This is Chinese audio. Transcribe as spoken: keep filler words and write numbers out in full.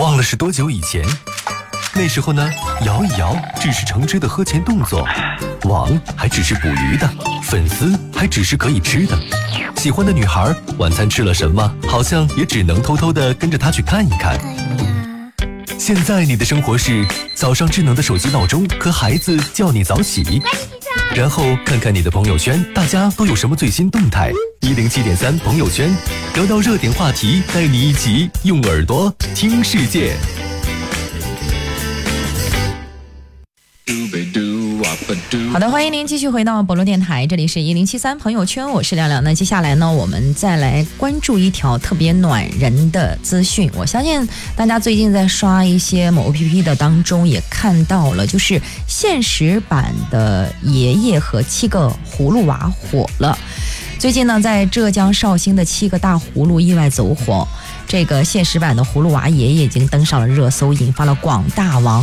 忘了是多久以前。那时候呢，摇一摇只是橙汁的喝前动作，网还只是捕鱼的，粉丝还只是可以吃的。喜欢的女孩晚餐吃了什么，好像也只能偷偷的跟着她去看一看。现在你的生活是早上智能的手机闹钟和孩子叫你早起，然后看看你的朋友圈，大家都有什么最新动态。一零七点三朋友圈，聊聊热点话题，带你一起用耳朵听世界。 好的，欢迎您继续回到博罗电台，这里是一零七三朋友圈，我是亮亮。那接下来呢，我们再来关注一条特别暖人的资讯。我相信大家最近在刷一些某 A P P 的当中也看到了，就是现实版的爷爷和七个葫芦娃火了。最近呢，在浙江绍兴的七个大葫芦意外走火，这个现实版的葫芦娃爷爷已经登上了热搜，引发了广大网